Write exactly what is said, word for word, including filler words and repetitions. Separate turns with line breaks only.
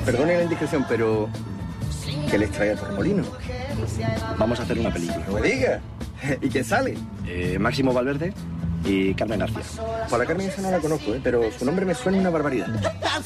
Perdone la indiscreción, pero... ¿qué les trae a Torremolinos?
Vamos a hacer una película.
¡No me diga! ¿Y quién sale?
Eh, Máximo Valverde y Carmen García.
Para Carmen esa no la conozco, ¿eh? Pero su nombre me suena una barbaridad.